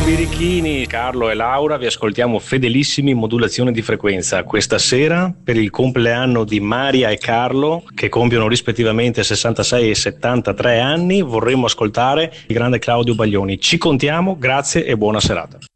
Birichini, Carlo e Laura, vi ascoltiamo fedelissimi in modulazione di frequenza. Questa sera, per il compleanno di Maria e Carlo, che compiono rispettivamente 66 e 73 anni, vorremmo ascoltare il grande Claudio Baglioni. Ci contiamo, grazie e buona serata.